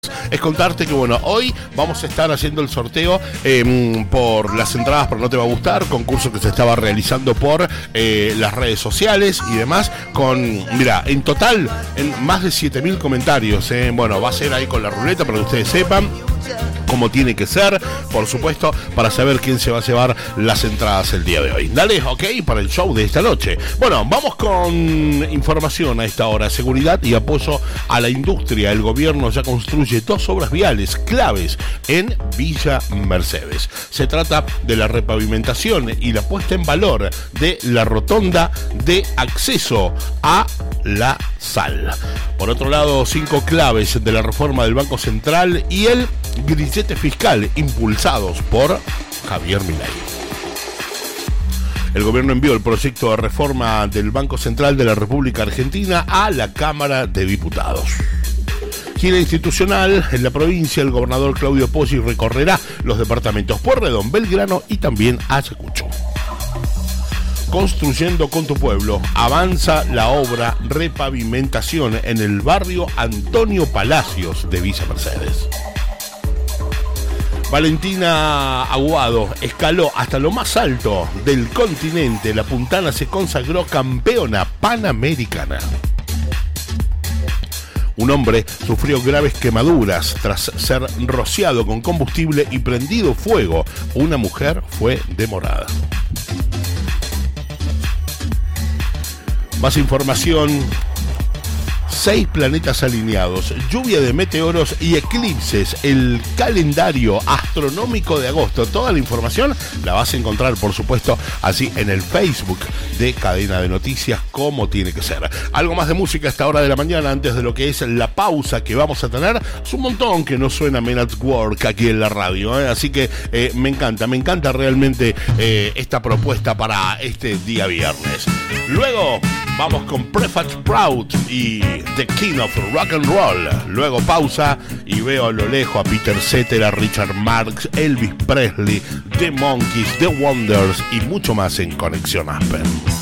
Es contarte que bueno, hoy vamos a estar haciendo el sorteo por las entradas, pero no te va a gustar, concurso que se estaba realizando por las redes sociales y demás, mira, en total, en más de 7.000 comentarios, bueno, va a ser ahí con la ruleta para que ustedes sepan cómo tiene que ser, por supuesto, para saber quién se va a llevar las entradas el día de hoy. Dale, ok, para el show de esta noche. Bueno, vamos con información a esta hora. Seguridad y apoyo a la industria. El gobierno ya construye 2 obras viales claves en Villa Mercedes. Se trata de la repavimentación y la puesta en valor de la rotonda de acceso a la Sal. Por otro lado, 5 claves de la reforma del Banco Central y el grillete fiscal impulsados por Javier Milei. El gobierno envió el proyecto de reforma del Banco Central de la República Argentina a la Cámara de Diputados. Gira institucional en la provincia, el gobernador Claudio Poggi recorrerá los departamentos Pueyrredón, Belgrano y también Ayacucho. Construyendo con tu pueblo, avanza la obra repavimentación en el barrio Antonio Palacios de Villa Mercedes. Valentina Aguado escaló hasta lo más alto del continente. La puntana se consagró campeona panamericana. Un hombre sufrió graves quemaduras tras ser rociado con combustible y prendido fuego. Una mujer fue demorada. Más información. 6 planetas alineados, lluvia de meteoros y eclipses, el calendario astronómico de agosto. Toda la información la vas a encontrar, por supuesto, así en el Facebook de Cadena de Noticias, como tiene que ser. Algo más de música a esta hora de la mañana, antes de lo que es la pausa que vamos a tener. Es un montón que no suena Men at Work aquí en la radio, así que me encanta realmente esta propuesta para este día viernes. Luego vamos con Prefab Sprout y The King of Rock and Roll. Luego pausa y veo a lo lejos a Peter Cetera, a Richard Marx, Elvis Presley, The Monkees, The Wonders y mucho más en Conexión Aspen.